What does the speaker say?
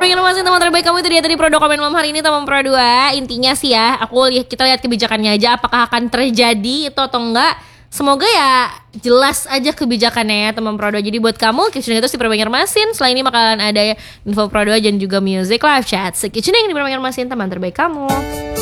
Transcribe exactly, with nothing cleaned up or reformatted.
Informasi teman terbaik kamu itu dia tadi Pro Dokumen Malam hari ini teman Pro dua. Intinya sih ya, aku lihat kita lihat kebijakannya aja apakah akan terjadi itu atau enggak. Semoga ya jelas aja kebijakannya ya teman Pro dua. Jadi buat kamu keep tuning terus di Pro Banjarmasin. Selain ini bakalan ada info Pro dua dan juga music live chat. Keep tuning di Pro Banjarmasin teman terbaik kamu.